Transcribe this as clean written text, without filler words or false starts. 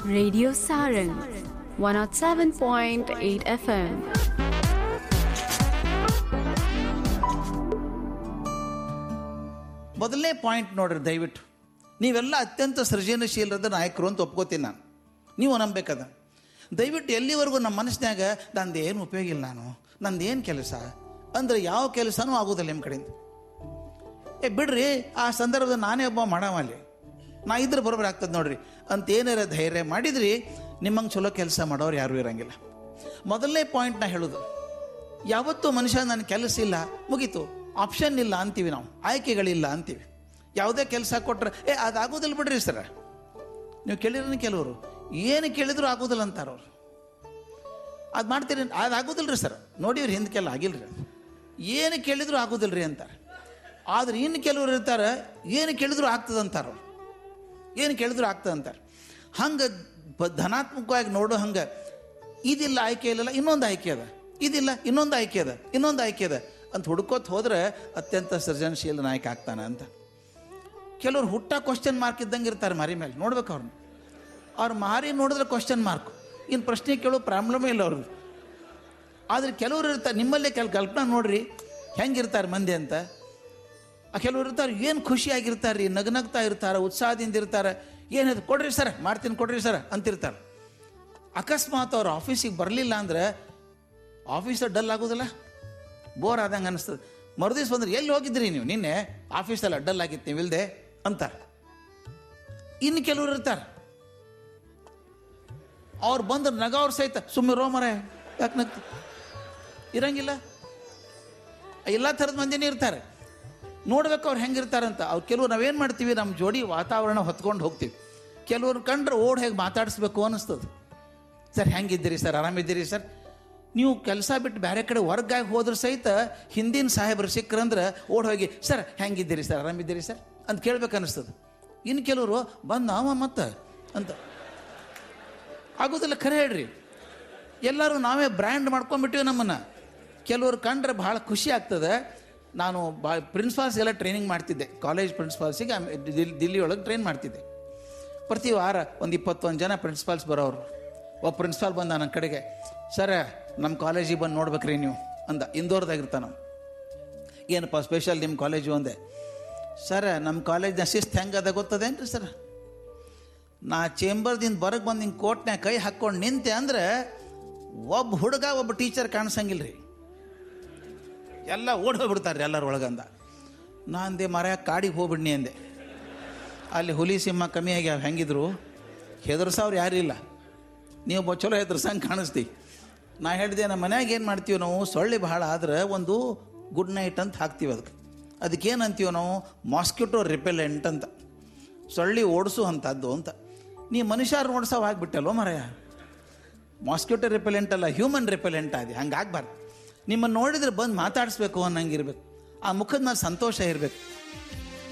Radio Sarang 107.8 FM. ಮೊದಲನೇ point ನೋಡ್ರಿ, ದಯವಿಟ್ಟು ನೀವೆಲ್ಲ ಅತ್ಯಂತ ಸೃಜನಶೀಲರದ ನಾಯಕರು ಅಂತ ಒಪ್ಕೋತೀನಿ ನಾನು. ನೀವು ನಂಬೇಕದ. ದಯವಿಟ್ಟು ಎಲ್ಲಿವರೆಗೂ ನಮ್ಮ ಮನಸ್ಸಿನಾಗ ನಂದೇನು ಉಪಯೋಗ ಇಲ್ಲ, ನಂದೇನು ಕೆಲಸ ಅಂದರೆ ಯಾವ ಕೆಲಸನೂ ಆಗೋದಿಲ್ಲ ನಿಮ್ಮ ಕಡೆಯಿಂದ. ಬಿಡ್ರಿ, ಆ ಸಂದರ್ಭದಲ್ಲಿ ನಾನೇ ಒಬ್ಬ ಮಾಡವಲ್ಲಿ, ನಾ ಇದ್ರೆ ಬರೋಬ್ಬರ ಆಗ್ತದೆ ನೋಡ್ರಿ ಅಂತ ಏನಾರ ಧೈರ್ಯ ಮಾಡಿದ್ರಿ, ನಿಮ್ಮಂಗೆ ಚಲೋ ಕೆಲಸ ಮಾಡೋರು ಯಾರೂ ಇರೋಂಗಿಲ್ಲ. ಮೊದಲನೇ ಪಾಯಿಂಟ್ ನಾ ಹೇಳೋದು, ಯಾವತ್ತೂ ಮನುಷ್ಯ ನನ್ನ ಕೆಲಸ ಇಲ್ಲ ಮುಗೀತು, ಆಪ್ಷನ್ ಇಲ್ಲ ಅಂತೀವಿ ನಾವು, ಆಯ್ಕೆಗಳಿಲ್ಲ ಅಂತೀವಿ. ಯಾವುದೇ ಕೆಲಸ ಕೊಟ್ಟರೆ ಅದಾಗೋದಿಲ್ಲ ಬಿಡ್ರಿ ಸರ. ನೀವು ಕೇಳಿರೋನು ಕೆಲವರು ಏನು ಕೇಳಿದ್ರು ಆಗೋದಿಲ್ಲ ಅಂತಾರೆ ಅವ್ರು. ಅದು ಮಾಡ್ತೀರಿ, ಅದಾಗೋದಿಲ್ಲ ರೀ ಸರ್, ನೋಡಿವ್ರಿ ಹಿಂದಕ್ಕೆಲ್ಲ ಆಗಿಲ್ಲ ರೀ, ಏನು ಕೇಳಿದ್ರು ಆಗೋದಿಲ್ಲ ರೀ ಅಂತಾರೆ. ಆದ್ರೆ ಇನ್ನು ಕೆಲವರು ಇರ್ತಾರೆ, ಏನು ಕೇಳಿದ್ರು ಆಗ್ತದೆ ಅಂತಾರೆ ಅವ್ರು, ಏನು ಕೇಳಿದ್ರು ಆಗ್ತದೆ ಅಂತಾರೆ. ಹಂಗೆ ಧನಾತ್ಮಕವಾಗಿ ನೋಡೋ ಹಂಗೆ ಇದಿಲ್ಲ ಆಯ್ಕೆ ಇಲ್ಲ, ಇನ್ನೊಂದು ಆಯ್ಕೆ ಅದ, ಇದಿಲ್ಲ ಇನ್ನೊಂದು ಆಯ್ಕೆ ಅದ, ಇನ್ನೊಂದು ಆಯ್ಕೆ ಅದ ಅಂತ ಹುಡ್ಕೋತ ಹೋದ್ರೆ ಅತ್ಯಂತ ಸೃಜನಶೀಲ ನಾಯಕ ಆಗ್ತಾನೆ ಅಂತ. ಕೆಲವ್ರು ಹುಟ್ಟ ಕ್ವಶನ್ ಮಾರ್ಕ್ ಇದ್ದಂಗೆ ಇರ್ತಾರೆ ಮಾರಿ ಮೇಲೆ, ನೋಡ್ಬೇಕು ಅವ್ರ ಮಾರಿ ನೋಡಿದ್ರೆ ಕ್ವಶನ್ ಮಾರ್ಕ್, ಇನ್ನು ಪ್ರಶ್ನೆ ಕೇಳೋ ಪ್ರಾಬ್ಲಮೇ ಇಲ್ಲ ಅವ್ರದ್ದು. ಆದರೆ ಕೆಲವರು ಇರ್ತಾರೆ, ನಿಮ್ಮಲ್ಲೇ ಕಲ್ಪನಾ ನೋಡ್ರಿ ಹೆಂಗಿರ್ತಾರೆ ಮಂದಿ ಅಂತ. ಕೆಲವ್ರು ಇರ್ತಾರೆ, ಏನು ಖುಷಿಯಾಗಿರ್ತಾರೆ ರೀ, ನಗ್ನಗ್ತಾ ಇರ್ತಾರೆ, ಉತ್ಸಾಹದಿಂದ ಇರ್ತಾರೆ. ಏನದು ಕೊಡ್ರಿ ಸರ್, ಮಾಡ್ತೀನಿ ಕೊಡ್ರಿ ಸರ್ ಅಂತಿರ್ತಾರೆ. ಅಕಸ್ಮಾತ್ ಅವ್ರು ಆಫೀಸಿಗೆ ಬರಲಿಲ್ಲ ಅಂದರೆ ಆಫೀಸಲ್ಲಿ ಡಲ್ ಆಗೋದಿಲ್ಲ, ಬೋರ್ ಆದಂಗೆ ಅನಿಸ್ತದೆ. ಮರುದಿವ್ಸ ಬಂದ್ರೆ ಎಲ್ಲಿ ಹೋಗಿದ್ರಿ ನೀವು, ನಿನ್ನೆ ಆಫೀಸಲ್ಲಿ ಡಲ್ ಆಗಿತ್ತು ನೀವು ಇಲ್ಲದೆ ಅಂತಾರೆ. ಇನ್ನು ಕೆಲವ್ರು ಇರ್ತಾರೆ, ಅವ್ರು ಬಂದ್ರೆ ನಗವ್ರು ಸಹಿತ ಸುಮ್ಮನೆ ರೋ ಮರ ಯಾಕೆ ನಗ್ತ ಇರಂಗಿಲ್ಲ. ಎಲ್ಲ ಥರದ ಮಂದಿನೇ ಇರ್ತಾರೆ, ನೋಡ್ಬೇಕು ಅವ್ರು ಹೆಂಗಿರ್ತಾರಂತ. ಅವ್ರು ಕೆಲವ್ರು ನಾವೇನು ಮಾಡ್ತೀವಿ, ನಮ್ಮ ಜೋಡಿ ವಾತಾವರಣ ಹೊತ್ಕೊಂಡು ಹೋಗ್ತೀವಿ. ಕೆಲವ್ರು ಕಂಡ್ರೆ ಓಡ್ ಹೇಗೆ ಮಾತಾಡಿಸ್ಬೇಕು ಅನ್ನಿಸ್ತದೆ. Sir ಹೆಂಗಿದ್ದೀರಿ sir, ಆರಾಮಿದ್ದೀರಿ sir. ನೀವು ಕೆಲಸ ಬಿಟ್ಟು ಬೇರೆ ಕಡೆ ವರ್ಗಾಗಿ ಹೋದ್ರೆ ಸಹಿತ ಹಿಂದಿನ ಸಾಹೇಬ್ರು ಸಿಕ್ಕರಂದ್ರೆ ಓಡ್ ಹೋಗಿ ಸರ್ ಹೆಂಗಿದ್ದೀರಿ ಸರ್, ಆರಾಮಿದ್ದೀರಿ ಸರ್ ಅಂತ ಕೇಳ್ಬೇಕು ಅನ್ನಿಸ್ತದೆ. ಇನ್ನು ಕೆಲವರು ಬಂದು ನಾವ ಮತ್ತೆ ಅಂತ ಆಗೋದಿಲ್ಲ. ಖರೆ ಹೇಳ್ರಿ, ಎಲ್ಲರೂ ನಾವೇ ಬ್ರ್ಯಾಂಡ್ ಮಾಡ್ಕೊಂಡ್ಬಿಟ್ಟಿವಿ ನಮ್ಮನ್ನು. ಕೆಲವ್ರು ಕಂಡ್ರೆ ಭಾಳ ಖುಷಿ ಆಗ್ತದೆ. ನಾನು ಪ್ರಿನ್ಸಿಪಾಲ್ಸ್ಗೆಲ್ಲ ಟ್ರೈನಿಂಗ್ ಮಾಡ್ತಿದ್ದೆ, ಕಾಲೇಜ್ ಪ್ರಿನ್ಸಿಪಾಲ್ಸಿಗೆ ದಿಲ್ಲಿ ಒಳಗೆ ಟ್ರೈನ್ ಮಾಡ್ತಿದ್ದೆ. ಪ್ರತಿ ವಾರ ಒಂದು 21 ಜನ ಪ್ರಿನ್ಸಿಪಾಲ್ಸ್ ಬರೋರು. ಒಬ್ಬ ಪ್ರಿನ್ಸಿಪಾಲ್ ಬಂದ ನನ್ನ ಕಡೆಗೆ, ಸರ ನಮ್ಮ ಕಾಲೇಜಿಗೆ ಬಂದು ನೋಡ್ಬೇಕ್ರಿ ನೀವು ಅಂದ. ಇಂದೋರ್ದಾಗಿರ್ತಾನೆ. ಏನಪ್ಪ ಸ್ಪೆಷಲ್ ನಿಮ್ಮ ಕಾಲೇಜು ಅಂದೆ. ಸರ ನಮ್ಮ ಕಾಲೇಜ್ನ ಶಿಸ್ತು ಹೆಂಗದ ಗೊತ್ತದೇನ್ರಿ ಸರ್, ನಾ ಚೇಂಬರ್ದಿಂದ ಹೊರಗೆ ಬಂದು ಹಿಂಗೆ ಕೋಟ್ನ್ಯಾಗ ಕೈ ಹಾಕ್ಕೊಂಡು ನಿಂತೆ ಅಂದರೆ ಒಬ್ಬ ಹುಡುಗ ಒಬ್ಬ ಟೀಚರ್ ಕಾಣಿಸಂಗಿಲ್ಲ ರೀ, ಎಲ್ಲ ಓಡಿ ಹೋಗ್ಬಿಡ್ತಾರೆ ರೀ ಎಲ್ಲರ ಒಳಗಂದ. ನಾ ಅಂದೆ ಮರ ಕಾಡಿಗೆ ಹೋಗ್ಬಿಡ್ನಿ ಅಂದೆ. ಅಲ್ಲಿ ಹುಲಿ ಸಿಂಹ ಕಮ್ಮಿ ಆಗ್ಯಾವ, ಹೆಂಗಿದ್ರು ಹೆದರ್ಸವ್ರು ಯಾರೂ ಇಲ್ಲ, ನೀವು ಚಲೋ ಹೆದರ್ಸಂಗೆ ಕಾಣಿಸ್ತೀವಿ. ನಾ ಹೇಳಿದೆ, ನಮ್ಮ ಮನ್ಯಾಗ ಏನು ಮಾಡ್ತೀವಿ ನಾವು, ಸೊಳ್ಳೆ ಭಾಳ ಆದ್ರೆ ಒಂದು ಗುಡ್ ನೈಟ್ ಅಂತ ಹಾಕ್ತೀವಿ. ಅದಕ್ಕೇನು ಅಂತೀವಿ ನಾವು, ಮಾಸ್ಕಿಟೋ ರಿಪೆಲೆಂಟ್ ಅಂತ, ಸೊಳ್ಳೆ ಓಡಿಸು ಅಂಥದ್ದು ಅಂತ. ನೀ ಮನುಷ್ಯರು ಓಡಿಸೋ ಆಗಿಬಿಟ್ಟಲ್ವ ಮರಯ, ಮಾಸ್ಕಿಟೋ ರಿಪೆಲೆಂಟ್ ಅಲ್ಲ, ಹ್ಯೂಮನ್ ರಿಪೆಲೆಂಟ್ ಹಂಗೆ ಆಗ್ಬಾರ್ದು. ನಿಮ್ಮನ್ನು ನೋಡಿದ್ರೆ ಬಂದು ಮಾತಾಡಿಸ್ಬೇಕು ಅನ್ನಂಗಿರ್ಬೇಕು, ಆ ಮುಖದ ಮೇಲೆ ಸಂತೋಷ ಇರಬೇಕು.